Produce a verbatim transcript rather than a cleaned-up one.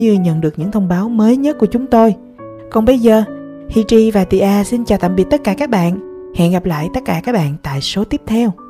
như nhận được những thông báo mới nhất của chúng tôi. Còn bây giờ, Hi Tri và Tia xin chào tạm biệt tất cả các bạn. Hẹn gặp lại tất cả các bạn tại số tiếp theo.